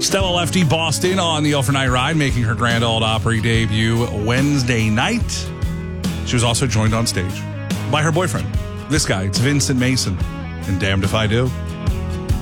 Stella Lefty Boston on the overnight ride, making her Grand Ole Opry debut Wednesday night. She was also joined on stage by her boyfriend. This guy, it's Vincent Mason. And damned if I do.